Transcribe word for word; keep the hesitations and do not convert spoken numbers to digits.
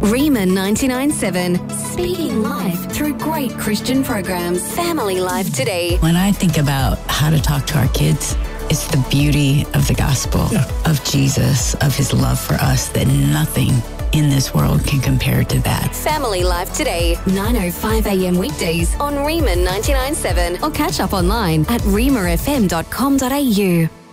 Rima ninety-nine point seven, speaking life through great Christian programs. Family Life Today. When I think about how to talk to our kids, it's the beauty of the gospel, yeah. of Jesus, of his love for us, that nothing in this world can compare to that. Family Life Today, nine oh five a.m. weekdays on Rima ninety-nine point seven, or catch up online at rima f m dot com dot a u.